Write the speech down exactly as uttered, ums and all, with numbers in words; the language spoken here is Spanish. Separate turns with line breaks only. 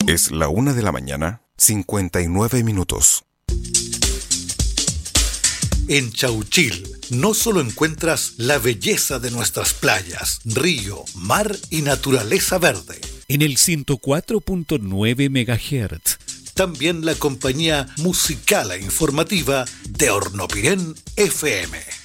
Es la una de la mañana, cincuenta y nueve minutos.
En Chauchil no solo encuentras la belleza de nuestras playas, río, mar y naturaleza verde.
En el ciento cuatro punto nueve megahertz.
También la compañía musical e informativa de Hornopirén F M.